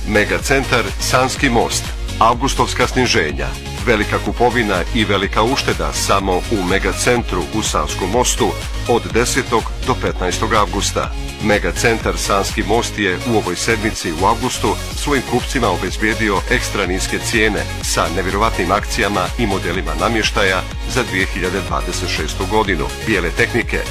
Megacentar Sanski most, avgustovska sniženja, velika kupovina i velika ušteda samo u Megacentru u Sanskom mostu od 10. do 15. avgusta. Megacentar Sanski most je u ovoj sedmici u avgustu svojim kupcima obezbijedio ekstra niske cijene sa nevjerovatnim akcijama i modelima namještaja za 2026. godinu. Bijele tehnike,